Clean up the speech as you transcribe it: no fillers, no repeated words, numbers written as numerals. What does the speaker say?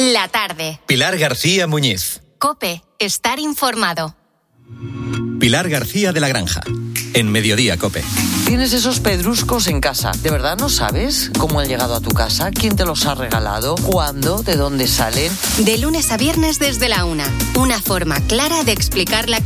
La tarde. Pilar García Muñiz. COPE. Estar informado. Pilar García de la Granja. En Mediodía COPE. Tienes esos pedruscos en casa. ¿De verdad no sabes cómo han llegado a tu casa? ¿Quién te los ha regalado? ¿Cuándo? ¿De dónde salen? De lunes a viernes desde la 1. Una forma clara de explicar la